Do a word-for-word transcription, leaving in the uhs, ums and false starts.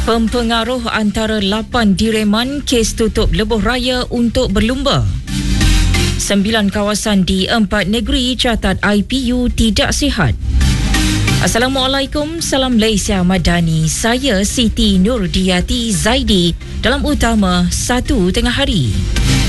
Pempengaruh antara lapan direman kes tutup lebuh raya untuk berlumba. Sembilan kawasan di empat negeri catat I P U tidak sihat. Assalamualaikum, salam Malaysia Madani. Saya Siti Nurdiati Zaidi dalam utama satu tengah hari.